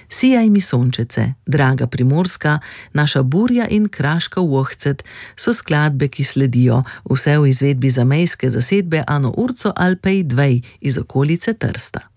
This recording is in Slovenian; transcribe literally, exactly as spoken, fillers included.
Sijaj mi sončece, Draga Primorska, Naša burja in Kraška Vohcet so skladbe, ki sledijo, vse v izvedbi zamejske zasedbe Ano Urco Alpej Dvej iz okolice Trsta.